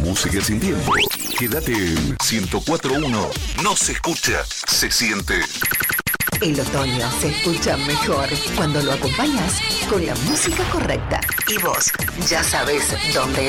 música sin tiempo. Quédate en 104.1. No se escucha, se siente. El otoño se escucha mejor cuando lo acompañas con la música correcta. Y vos ya sabés dónde